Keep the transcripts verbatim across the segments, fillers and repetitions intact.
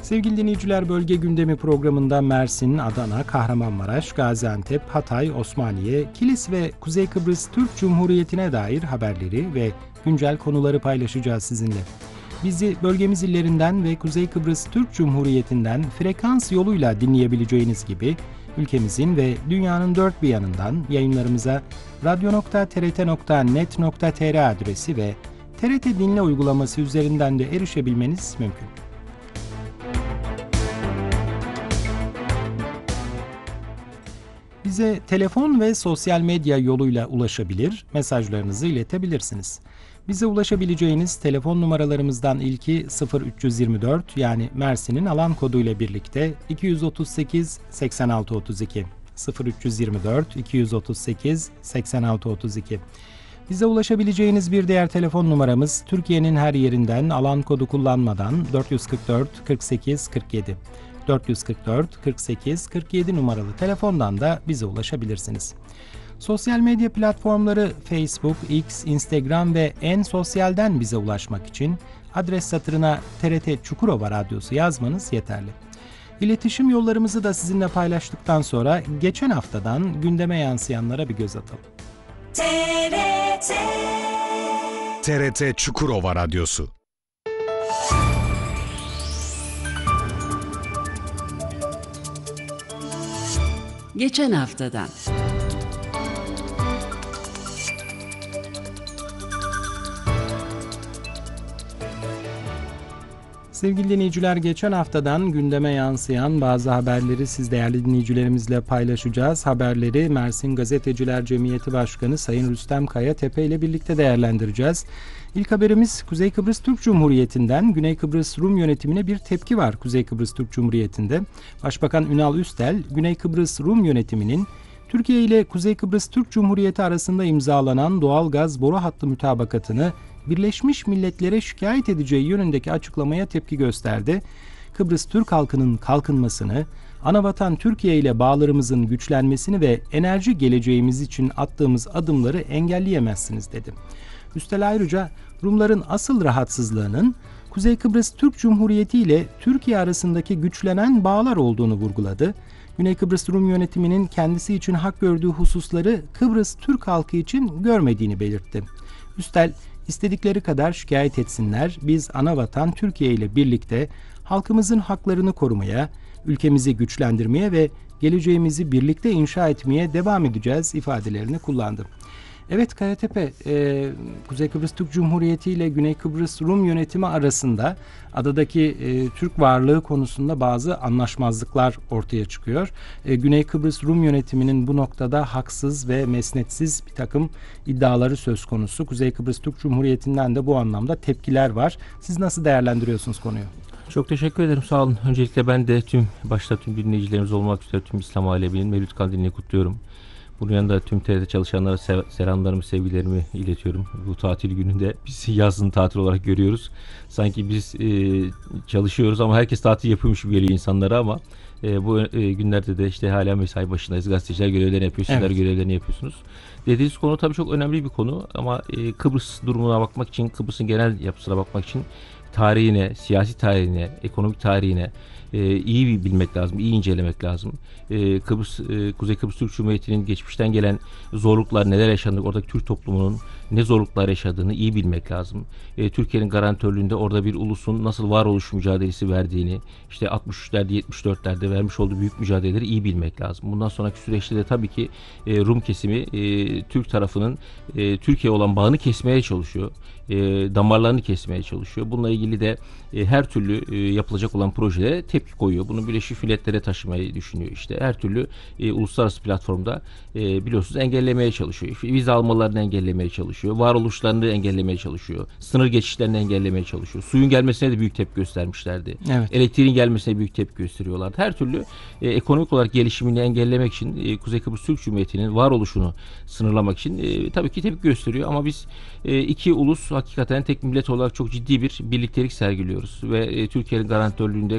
Sevgili dinleyiciler, Bölge Gündemi programında Mersin, Adana, Kahramanmaraş, Gaziantep, Hatay, Osmaniye, Kilis ve Kuzey Kıbrıs Türk Cumhuriyeti'ne dair haberleri ve güncel konuları paylaşacağız sizinle. Bizi bölgemiz illerinden ve Kuzey Kıbrıs Türk Cumhuriyeti'nden frekans yoluyla dinleyebileceğiniz gibi ülkemizin ve dünyanın dört bir yanından yayınlarımıza radyo nokta t r t nokta net nokta t r adresi ve T R T Dinle uygulaması üzerinden de erişebilmeniz mümkün. Bize telefon ve sosyal medya yoluyla ulaşabilir, mesajlarınızı iletebilirsiniz. Bize ulaşabileceğiniz telefon numaralarımızdan ilki sıfır üç yirmi dört, yani Mersin'in alan koduyla birlikte iki yüz otuz sekiz seksen altı otuz iki sıfır üç yirmi dört iki yüz otuz sekiz seksen altı otuz iki. Bize ulaşabileceğiniz bir diğer telefon numaramız Türkiye'nin her yerinden alan kodu kullanmadan dört yüz kırk dört kırk sekiz kırk yedi dört yüz kırk dört kırk sekiz kırk yedi numaralı telefondan da bize ulaşabilirsiniz. Sosyal medya platformları Facebook, X, Instagram ve En Sosyal'den bize ulaşmak için adres satırına T R T Çukurova Radyosu yazmanız yeterli. İletişim yollarımızı da sizinle paylaştıktan sonra geçen haftadan gündeme yansıyanlara bir göz atalım. T R T T R T Çukurova Radyosu. Geçen haftadan. Sevgili dinleyiciler, geçen haftadan gündeme yansıyan bazı haberleri siz değerli dinleyicilerimizle paylaşacağız. Haberleri Mersin Gazeteciler Cemiyeti Başkanı Sayın Rüstem Kayatepe ile birlikte değerlendireceğiz. İlk haberimiz Kuzey Kıbrıs Türk Cumhuriyeti'nden. Güney Kıbrıs Rum yönetimine bir tepki var Kuzey Kıbrıs Türk Cumhuriyeti'nde. Başbakan Ünal Üstel, Güney Kıbrıs Rum yönetiminin Türkiye ile Kuzey Kıbrıs Türk Cumhuriyeti arasında imzalanan doğalgaz boru hattı mütabakatını Birleşmiş Milletler'e şikayet edeceği yönündeki açıklamaya tepki gösterdi. Kıbrıs Türk halkının kalkınmasını, anavatan Türkiye ile bağlarımızın güçlenmesini ve enerji geleceğimiz için attığımız adımları engelleyemezsiniz dedi. Üstel ayrıca Rumların asıl rahatsızlığının Kuzey Kıbrıs Türk Cumhuriyeti ile Türkiye arasındaki güçlenen bağlar olduğunu vurguladı. Güney Kıbrıs Rum yönetiminin kendisi için hak gördüğü hususları Kıbrıs Türk halkı için görmediğini belirtti. Üstel, İstedikleri kadar şikayet etsinler, biz anavatan Türkiye ile birlikte halkımızın haklarını korumaya, ülkemizi güçlendirmeye ve geleceğimizi birlikte inşa etmeye devam edeceğiz ifadelerini kullandı. Evet Kayatepe, e, Kuzey Kıbrıs Türk Cumhuriyeti ile Güney Kıbrıs Rum yönetimi arasında adadaki e, Türk varlığı konusunda bazı anlaşmazlıklar ortaya çıkıyor. E, Güney Kıbrıs Rum yönetiminin bu noktada haksız ve mesnetsiz bir takım iddiaları söz konusu. Kuzey Kıbrıs Türk Cumhuriyeti'nden de bu anlamda tepkiler var. Siz nasıl değerlendiriyorsunuz konuyu? Çok teşekkür ederim, sağ olun. Öncelikle ben de tüm başta tüm dinleyicilerimiz olmak üzere tüm İslam aleminin Mevlüt Kandilini kutluyorum. Bunun yanında tüm T R T çalışanlara selamlarımı, sevgilerimi iletiyorum. Bu tatil gününde biz yazın tatil olarak görüyoruz. Sanki biz e, çalışıyoruz ama herkes tatil yapıyormuş gibi geliyor insanlara, ama e, bu e, günlerde de işte hala mesai başındayız. Gazeteciler görevlerini yapıyor, sizler evet. görevlerini yapıyorsunuz. Dediğiniz konu tabii çok önemli bir konu, ama e, Kıbrıs durumuna bakmak için, Kıbrıs'ın genel yapısına bakmak için tarihine, siyasi tarihine, ekonomik tarihine e, iyi bilmek lazım, iyi incelemek lazım. E, Kıbrıs, e, Kuzey Kıbrıs Türk Cumhuriyeti'nin geçmişten gelen zorluklar, neler yaşandı, oradaki Türk toplumunun ne zorluklar yaşadığını iyi bilmek lazım. E, Türkiye'nin garantörlüğünde orada bir ulusun nasıl varoluş mücadelesi verdiğini, işte altmış üçlerde, yetmiş dörtlerde vermiş olduğu büyük mücadeleleri iyi bilmek lazım. Bundan sonraki süreçte de tabii ki e, Rum kesimi e, Türk tarafının e, Türkiye olan bağını kesmeye çalışıyor. E, damarlarını kesmeye çalışıyor. Bununla ilgili de e, her türlü e, yapılacak olan projelere tepki koyuyor. Bunu Birleşmiş Milletler'e taşımayı düşünüyor işte. Her türlü e, uluslararası platformda e, biliyorsunuz engellemeye çalışıyor. Vize almalarını engellemeye çalışıyor. Varoluşlarını engellemeye çalışıyor. Sınır geçişlerini engellemeye çalışıyor. Suyun gelmesine de büyük tepki göstermişlerdi. Evet. Elektriğin gelmesine büyük tepki gösteriyorlar. Her türlü e, ekonomik olarak gelişimini engellemek için e, Kuzey Kıbrıs Türk Cumhuriyeti'nin varoluşunu sınırlamak için e, tabii ki tepki gösteriyor, ama biz e, iki ulus hakikaten tek millet olarak çok ciddi bir birliktelik sergiliyoruz ve e, Türkiye'nin garantörlüğünde Kuzey Kıbrıs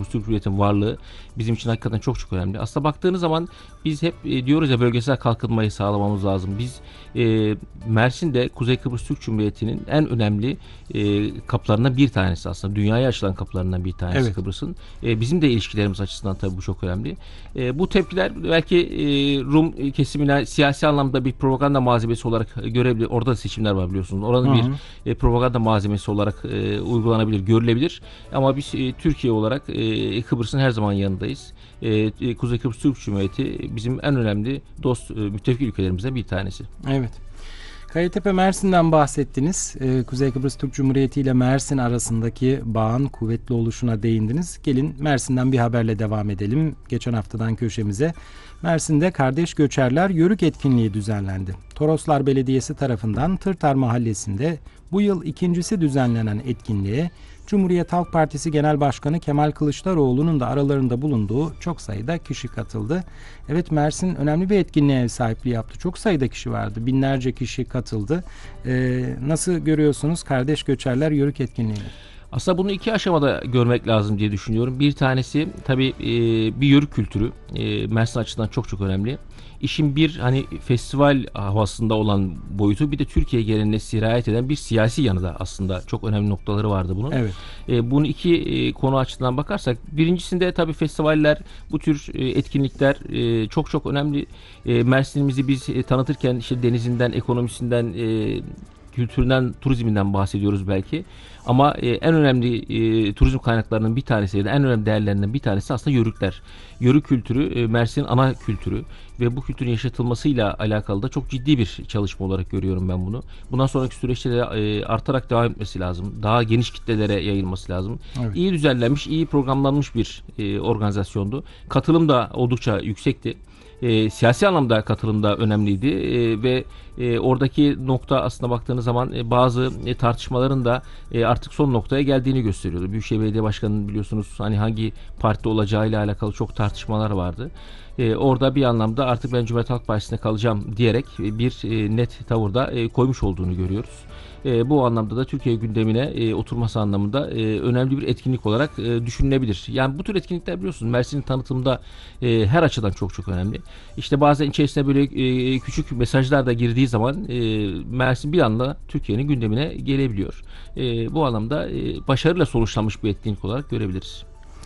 Kıbrıs Türk Cumhuriyeti'nin varlığı bizim için hakikaten çok çok önemli. Aslında baktığınız zaman biz hep e, diyoruz ya bölgesel kalkınmayı sağlamamız lazım. Biz e, Mersin'de Kuzey Kıbrıs Türk Cumhuriyeti'nin en önemli e, kapılarından bir tanesi aslında. Dünyaya açılan kapılarından bir tanesi Evet. Kıbrıs'ın. E, bizim de ilişkilerimiz açısından tabii bu çok önemli. E, bu tepkiler belki e, Rum kesimine siyasi anlamda bir propaganda malzemesi olarak görebilir. Orada da seçimler var biliyorsunuz. Orada Hı bir hı. e, propaganda malzemesi olarak e, uygulanabilir, görülebilir. Ama biz e, Türkiye olarak e, Kıbrıs'ın her zaman yanındayız. E, e, Kuzey Kıbrıs Türk Cumhuriyeti bizim en önemli dost, e, müttefik ülkelerimizden bir tanesi. Evet. Kayatepe Mersin'den bahsettiniz. Ee, Kuzey Kıbrıs Türk Cumhuriyeti ile Mersin arasındaki bağın kuvvetli oluşuna değindiniz. Gelin Mersin'den bir haberle devam edelim. Geçen haftadan köşemize. Mersin'de Kardeş Göçerler Yörük etkinliği düzenlendi. Toroslar Belediyesi tarafından Tırtar Mahallesi'nde bu yıl ikincisi düzenlenen etkinliğe Cumhuriyet Halk Partisi Genel Başkanı Kemal Kılıçdaroğlu'nun da aralarında bulunduğu çok sayıda kişi katıldı. Evet, Mersin önemli bir etkinliğe ev sahipliği yaptı. Çok sayıda kişi vardı. Binlerce kişi katıldı. Ee, nasıl görüyorsunuz Kardeş Göçerler Yörük etkinliğini? Aslında bunu iki aşamada görmek lazım diye düşünüyorum. Bir tanesi tabii e, bir yörük kültürü. E, Mersin açısından çok çok önemli. İşin bir hani festival havasında olan boyutu, bir de Türkiye geleneğine sirayet eden bir siyasi yanı da aslında çok önemli noktaları vardı bunun. Evet. E, bunu iki e, konu açısından bakarsak, birincisinde tabii festivaller, bu tür e, etkinlikler e, çok çok önemli. E, Mersin'imizi biz e, tanıtırken işte denizinden, ekonomisinden, e, kültüründen, turizminden bahsediyoruz belki. Ama e, en önemli e, turizm kaynaklarının bir tanesi, en önemli değerlerinden bir tanesi aslında yörükler. Yörük kültürü e, Mersin'in ana kültürü ve bu kültürün yaşatılmasıyla alakalı da çok ciddi bir çalışma olarak görüyorum ben bunu. Bundan sonraki süreçte de e, artarak devam etmesi lazım. Daha geniş kitlelere yayılması lazım. Evet. İyi düzenlenmiş, iyi programlanmış bir e, organizasyondu. Katılım da oldukça yüksekti. E, siyasi anlamda katılım da önemliydi e, ve e, oradaki nokta aslında baktığınız zaman e, bazı e, tartışmaların da e, artık son noktaya geldiğini gösteriyordu. Büyükşehir Belediye Başkanı'nın biliyorsunuz hani hangi partide olacağıyla alakalı çok tartışmalar vardı. E, orada bir anlamda artık ben Cumhuriyet Halk Partisi'ne kalacağım diyerek e, bir e, net tavırda e, koymuş olduğunu görüyoruz. E, bu anlamda da Türkiye gündemine e, oturması anlamında e, önemli bir etkinlik olarak e, düşünülebilir. Yani bu tür etkinlikler biliyorsunuz Mersin'in tanıtımında e, her açıdan çok çok önemli. İşte bazen içerisine böyle e, küçük mesajlar da girdiği zaman e, Mersin bir anda Türkiye'nin gündemine gelebiliyor. E, bu anlamda e, başarıyla sonuçlanmış bir etkinlik olarak görebiliriz.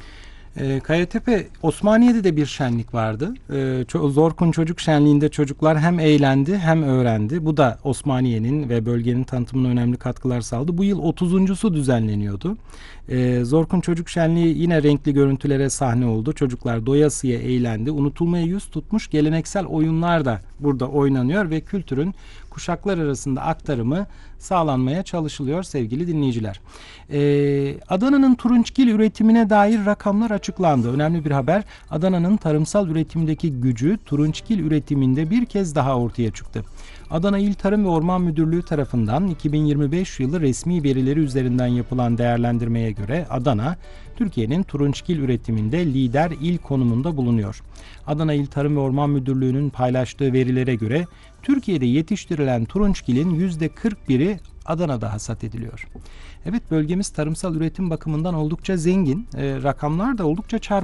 E, Kayatepe, Osmaniye'de de bir şenlik vardı. E, Zorkun Çocuk Şenliği'nde çocuklar hem eğlendi hem öğrendi. Bu da Osmaniye'nin ve bölgenin tanıtımına önemli katkılar sağladı. Bu yıl otuzuncusu düzenleniyordu. E, Zorkun Çocuk Şenliği yine renkli görüntülere sahne oldu. Çocuklar doyasıya eğlendi. Unutulmaya yüz tutmuş geleneksel oyunlar da burada oynanıyor ve kültürün kuşaklar arasında aktarımı sağlanmaya çalışılıyor sevgili dinleyiciler. Ee, Adana'nın turunçgil üretimine dair rakamlar açıklandı. Önemli bir haber. Adana'nın tarımsal üretimdeki gücü turunçgil üretiminde bir kez daha ortaya çıktı. Adana İl Tarım ve Orman Müdürlüğü tarafından iki bin yirmi beş yılı resmi verileri üzerinden yapılan değerlendirmeye göre Adana, Türkiye'nin turunçgil üretiminde lider il konumunda bulunuyor. Adana İl Tarım ve Orman Müdürlüğü'nün paylaştığı verilere göre Türkiye'de yetiştirilen turunçgilin yüzde kırk biri Adana'da hasat ediliyor. Evet, bölgemiz tarımsal üretim bakımından oldukça zengin. E, rakamlar da oldukça çarpıcı.